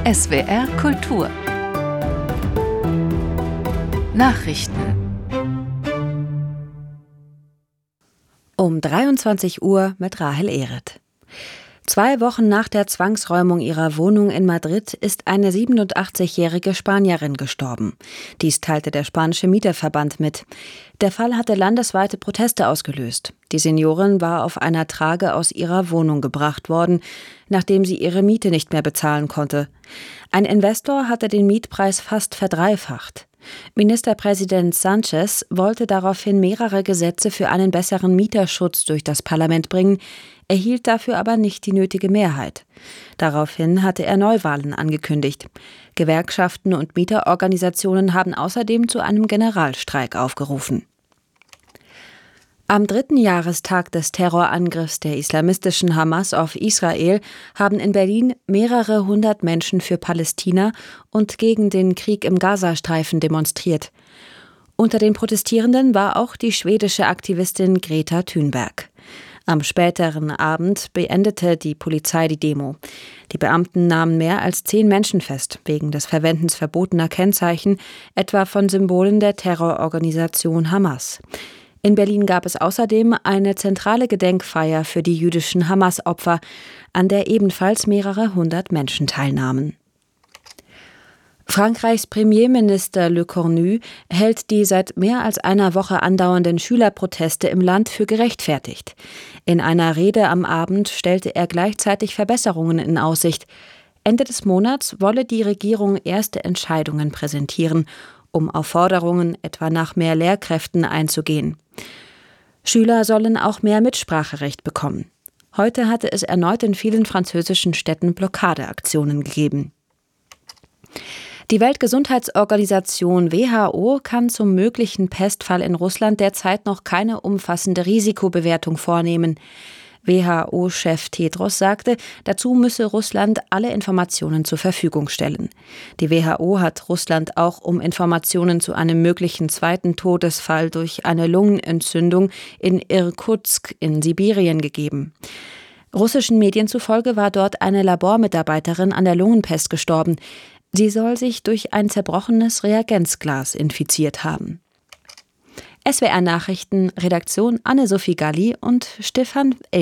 SWR Kultur Nachrichten Um 23 Uhr mit Rahel Ehret. 2 Wochen nach der Zwangsräumung ihrer Wohnung in Madrid ist eine 87-jährige Spanierin gestorben. Dies teilte der spanische Mieterverband mit. Der Fall hatte landesweite Proteste ausgelöst. Die Seniorin war auf einer Trage aus ihrer Wohnung gebracht worden, nachdem sie ihre Miete nicht mehr bezahlen konnte. Ein Investor hatte den Mietpreis fast verdreifacht. Ministerpräsident Sánchez wollte daraufhin mehrere Gesetze für einen besseren Mieterschutz durch das Parlament bringen, erhielt dafür aber nicht die nötige Mehrheit. Daraufhin hatte er Neuwahlen angekündigt. Gewerkschaften und Mieterorganisationen haben außerdem zu einem Generalstreik aufgerufen. Am 3. Jahrestag des Terrorangriffs der islamistischen Hamas auf Israel haben in Berlin mehrere hundert Menschen für Palästina und gegen den Krieg im Gazastreifen demonstriert. Unter den Protestierenden war auch die schwedische Aktivistin Greta Thunberg. Am späteren Abend beendete die Polizei die Demo. Die Beamten nahmen mehr als 10 Menschen fest, wegen des Verwendens verbotener Kennzeichen, etwa von Symbolen der Terrororganisation Hamas. In Berlin gab es außerdem eine zentrale Gedenkfeier für die jüdischen Hamas-Opfer, an der ebenfalls mehrere hundert Menschen teilnahmen. Frankreichs Premierminister Le Cornu hält die seit mehr als einer Woche andauernden Schülerproteste im Land für gerechtfertigt. In einer Rede am Abend stellte er gleichzeitig Verbesserungen in Aussicht. Ende des Monats wolle die Regierung erste Entscheidungen präsentieren, um auf Forderungen etwa nach mehr Lehrkräften einzugehen. Schüler sollen auch mehr Mitspracherecht bekommen. Heute hatte es erneut in vielen französischen Städten Blockadeaktionen gegeben. Die Weltgesundheitsorganisation WHO kann zum möglichen Pestfall in Russland derzeit noch keine umfassende Risikobewertung vornehmen. WHO-Chef Tedros sagte, dazu müsse Russland alle Informationen zur Verfügung stellen. Die WHO hat Russland auch um Informationen zu einem möglichen zweiten Todesfall durch eine Lungenentzündung in Irkutsk in Sibirien gegeben. Russischen Medien zufolge war dort eine Labormitarbeiterin an der Lungenpest gestorben. Sie soll sich durch ein zerbrochenes Reagenzglas infiziert haben. SWR Nachrichten, Redaktion Anne-Sophie Galli und Stefan